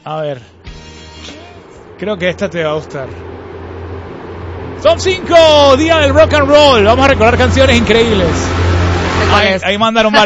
A ver. Creo que esta te va a gustar. Son 5, día del rock and roll. Vamos a recordar canciones increíbles. Ahí mandaron varios.